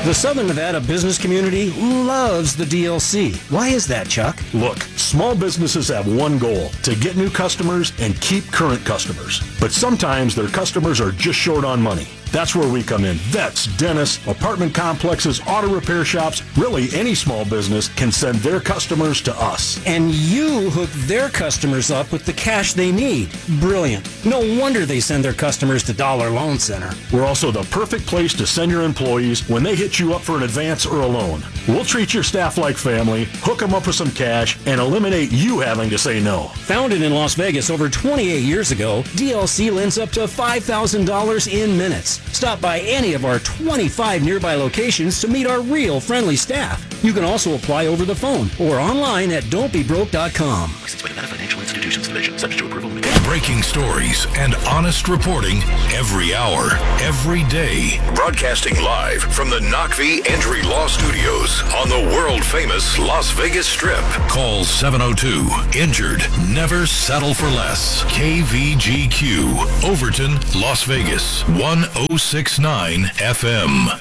The Southern Nevada business community loves the DLC. Why is that, Chuck? Look, small businesses have one goal, to get new customers and keep current customers. But sometimes their customers are just short on money. That's where we come in. Vets, dentists, apartment complexes, auto repair shops, really any small business can send their customers to us. And you hook their customers up with the cash they need. Brilliant. No wonder they send their customers to Dollar Loan Center. We're also the perfect place to send your employees when they hit you up for an advance or a loan. We'll treat your staff like family, hook them up with some cash, and eliminate you having to say no. Founded in Las Vegas over 28 years ago, DLC lends up to $5,000 in minutes. Stop by any of our 25 nearby locations to meet our real friendly staff. You can also apply over the phone or online at don'tbebroke.com. Licensed by Nevada Financial Institutions Division, subject to approval. Breaking stories and honest reporting every hour, every day. Broadcasting live from the Knockvie Entry Law Studios on the world-famous Las Vegas Strip. Call 702-INJURED. Never settle for less. KVGQ, Overton, Las Vegas, 1069 FM.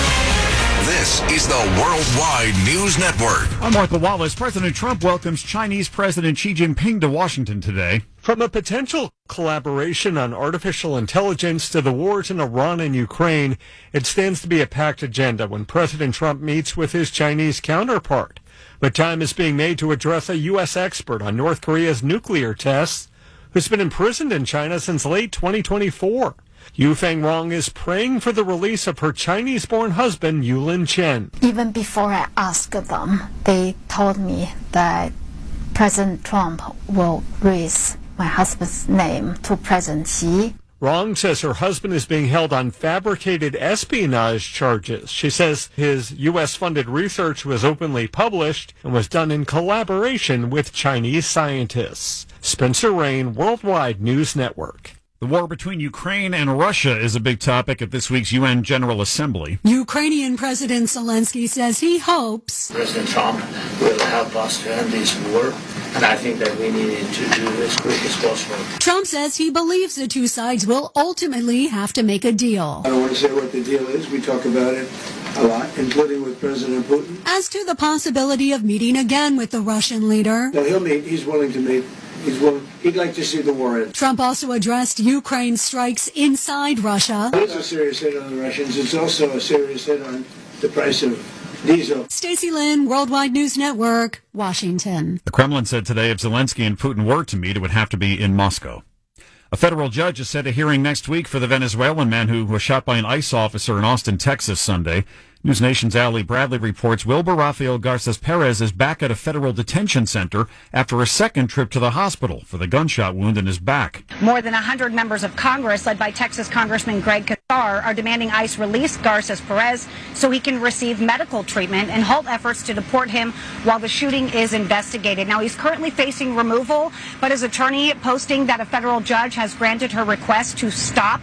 This is the Worldwide News Network. I'm Michael Wallace. President Trump welcomes Chinese President Xi Jinping to Washington today. From a potential collaboration on artificial intelligence to the wars in Iran and Ukraine, it stands to be a packed agenda when President Trump meets with his Chinese counterpart. But time is being made to address a U.S. expert on North Korea's nuclear tests who's been imprisoned in China since late 2024. Yu Feng-rong is praying for the release of her Chinese-born husband, Yulin Chen. Even before I asked them, they told me that President Trump will raise my husband's name to President Xi. Rong says her husband is being held on fabricated espionage charges. She says his U.S.-funded research was openly published and was done in collaboration with Chinese scientists. Spencer Rain, Worldwide News Network. The war between Ukraine and Russia is a big topic at this week's UN General Assembly. Ukrainian President Zelensky says he hopes President Trump will help us to end this war, and I think that we need to do as quick as possible. Trump says he believes the two sides will ultimately have to make a deal. I don't want to say what the deal is. We talk about it a lot, including with President Putin. As to the possibility of meeting again with the Russian leader. No, he'll meet. He's willing to meet. He'd like to see the war end. Trump also addressed Ukraine's strikes inside Russia. It is a serious hit on the Russians. It's also a serious hit on the price of diesel. Stacey Lynn, Worldwide News Network, Washington. The Kremlin said today if Zelensky and Putin were to meet, it would have to be in Moscow. A federal judge has set a hearing next week for the Venezuelan man who was shot by an ICE officer in Austin, Texas, Sunday. News Nation's Ali Bradley reports Wilbur Rafael Garces Perez is back at a federal detention center after a second trip to the hospital for the gunshot wound in his back. More than 100 members of Congress, led by Texas Congressman Greg Casar, are demanding ICE release Garces Perez so he can receive medical treatment and halt efforts to deport him while the shooting is investigated. Now, he's currently facing removal, but his attorney posting that a federal judge has granted her request to stop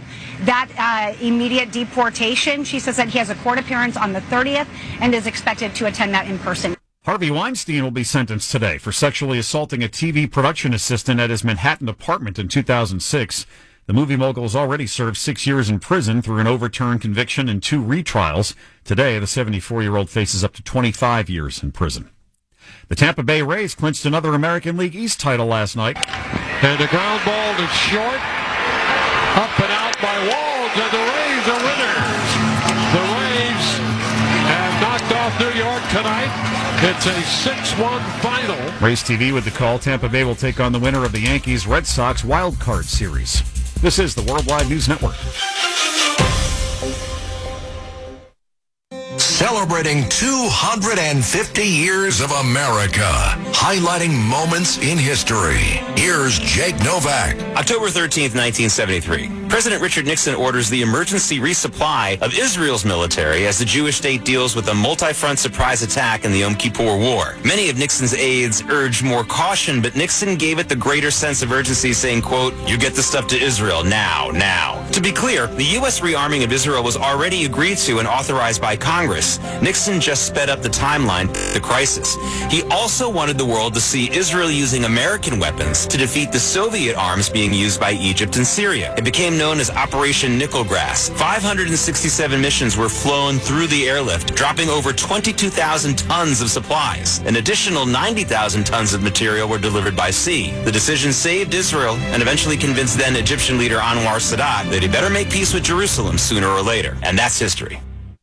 that immediate deportation. She says that he has a court appearance on the 30th and is expected to attend that in person. Harvey Weinstein will be sentenced today for sexually assaulting a TV production assistant at his Manhattan apartment in 2006. The movie mogul has already served 6 years in prison through an overturned conviction and 2 retrials. Today, the 74-year-old faces up to 25 years in prison. The Tampa Bay Rays clinched another American League East title last night. And the ground ball is short. Up and out by Walls, and the Rays are winners. The Rays have knocked off New York tonight. It's a 6-1 final. Rays TV with the call. Tampa Bay will take on the winner of the Yankees-Red Sox wild card series. This is the Worldwide News Network. Celebrating 250 years of America, highlighting moments in history. Here's Jake Novak. October 13th, 1973. President Richard Nixon orders the emergency resupply of Israel's military as the Jewish state deals with a multi-front surprise attack in the Yom Kippur War. Many of Nixon's aides urged more caution, but Nixon gave it the greater sense of urgency, saying, quote, "You get the stuff to Israel now, now." To be clear, the U.S. rearming of Israel was already agreed to and authorized by Congress. Nixon just sped up the timeline to the crisis. He also wanted the world to see Israel using American weapons to defeat the Soviet arms being used by Egypt and Syria. It became known as Operation Nickelgrass. 567 missions were flown through the airlift, dropping over 22,000 tons of supplies. An additional 90,000 tons of material were delivered by sea. The decision saved Israel and eventually convinced then Egyptian leader Anwar Sadat that he better make peace with Jerusalem sooner or later. And that's history.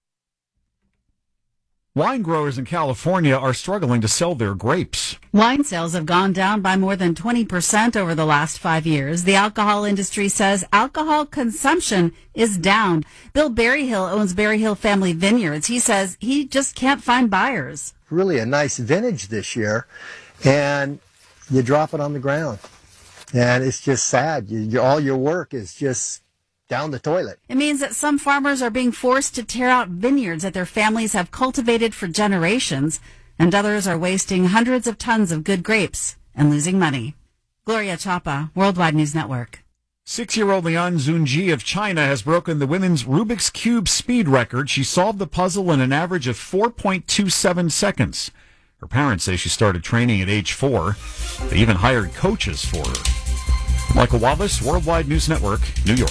Wine growers in California are struggling to sell their grapes. Wine sales have gone down by more than 20% over the last 5 years. The alcohol industry says alcohol consumption is down. Bill Berryhill owns Berryhill Family Vineyards. He says he just can't find buyers. Really a nice vintage this year, and you drop it on the ground. And it's just sad. All your work is just down the toilet. It means that some farmers are being forced to tear out vineyards that their families have cultivated for generations, and others are wasting hundreds of tons of good grapes and losing money. Gloria Chapa, Worldwide News Network. 6-year-old Lian Zunji of China has broken the women's Rubik's Cube speed record. She solved the puzzle in an average of 4.27 seconds. Her parents say she started training at age 4. They even hired coaches for her. Michael Wallace, Worldwide News Network, New York.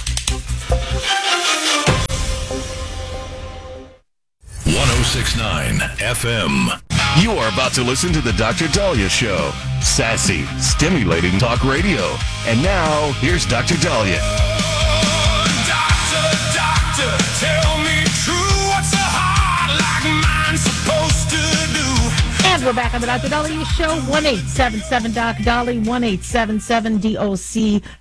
106.9 FM. You are about to listen to the Dr. Dahlia Show. Sassy, stimulating talk radio. And now, here's Dr. Dahlia. Doctor, tell me true. What's a heart like mine supposed to do? And we're back on the Dr. Dahlia Show. 1-877-DOC-DOLLY, 1-877-DOC.